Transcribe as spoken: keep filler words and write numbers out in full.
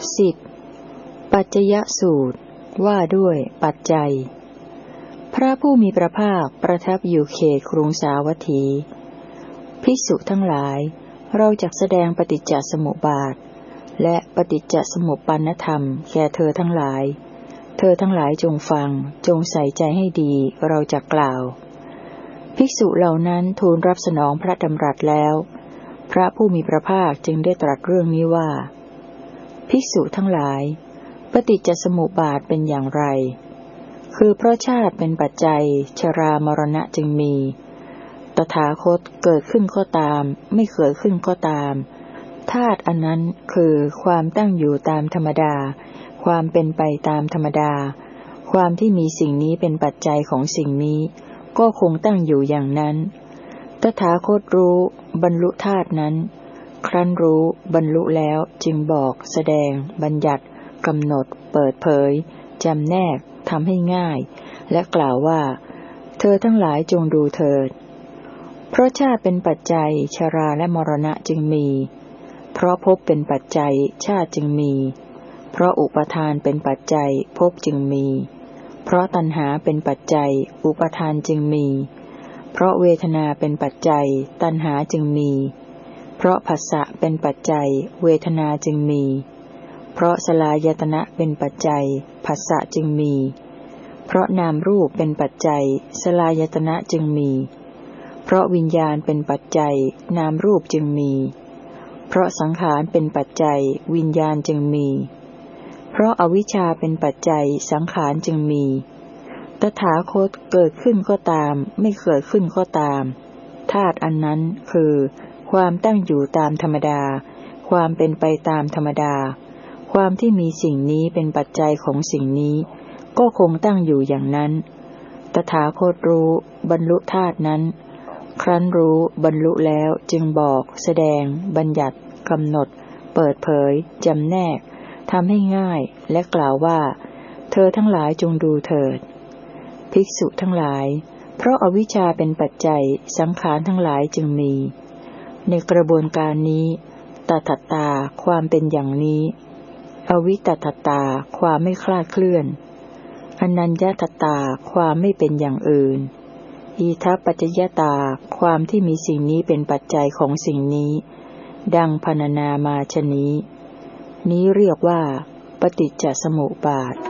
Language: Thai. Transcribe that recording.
สิบปัจจยสูตรว่าด้วยปัจจัยพระผู้มีพระภาคประทับอยู่เขตกรุงสาวัตถีภิกษุทั้งหลายเราจักแสดงปฏิจจสมุปบาทและปฏิจจสมุปปนธรรมแก่เธอทั้งหลายเธอทั้งหลายจงฟังจงใส่ใจให้ดีเราจักกล่าวภิกษุเหล่านั้นทูลรับสนองพระดำรัสแล้วพระผู้มีพระภาคจึงได้ตรัสเรื่องนี้ว่าภิกษุทั้งหลายปฏิจจสมุปบาทเป็นอย่างไรคือเพราะชาติเป็นปัจจัยชรามรณะจึงมีตถาคตเกิดขึ้นก็ตามไม่เกิดขึ้นก็ตามธาตุอันนั้นคือความตั้งอยู่ตามธรรมดาความเป็นไปตามธรรมดาความที่มีสิ่งนี้เป็นปัจจัยของสิ่งนี้ก็คงตั้งอยู่อย่างนั้นตถาคตรู้บรรลุธาตุนั้นครั้นรู้บรรลุแล้วจึงบอกแสดงบัญญัติกำหนดเปิดเผยจำแนกทำให้ง่ายและกล่าวว่าเธอทั้งหลายจงดูเถิดเพราะชาติเป็นปัจจัยชราและมรณะจึงมีเพราะภพเป็นปัจจัยชาติจึงมีเพราะอุปาทานเป็นปัจจัยภพจึงมีเพราะตัณหาเป็นปัจจัยอุปาทานจึงมีเพราะเวทนาเป็นปัจจัยตัณหาจึงมีเพราะผัสสะเป็นปัจจัยเวทนาจึงมีเพราะสลายตนะเป็นปัจจัยผัสสะจึงมีเพราะนามรูปเป็นปัจจัยสลายตนะจึงมีเพราะวิญญาณเป็นปัจจัยนามรูปจึงมีเพราะสังขารเป็นปัจจัยวิญญาณจึงมีเพราะอวิชชาเป็นปัจจัยสังขารจึงมีตถาคตเกิดขึ้นก็ตามไม่เกิดขึ้นก็ตามธาตุอันนั้นคือความตั้งอยู่ตามธรรมดาความเป็นไปตามธรรมดาความที่มีสิ่งนี้เป็นปัจจัยของสิ่งนี้ก็คงตั้งอยู่อย่างนั้นตถาคตรู้บรรลุธาตุนั้นครั้นรู้บรรลุแล้วจึงบอกแสดงบัญญัติกำหนดเปิดเผยจำแนกทำให้ง่ายและกล่าวว่าเธอทั้งหลายจงดูเถิดภิกษุทั้งหลายเพราะอวิชชาเป็นปัจจัยสังขารทั้งหลายจึงมีในกระบวนการนี้ตถตตาความเป็นอย่างนี้อวิตตตาความไม่คลาดเคลื่อนอนัญญตตาความไม่เป็นอย่างอื่นอีทัปปัจจยตาความที่มีสิ่งนี้เป็นปัจจัยของสิ่งนี้ดังพรรณนามาชนี้นี้เรียกว่าปฏิจจสมุปบาท